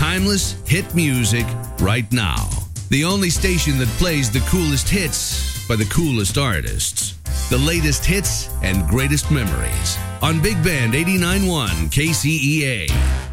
timeless hit music right now. The only station that plays the coolest hits by the coolest artists. The latest hits and greatest memories on Big Band 89.1 KCEA.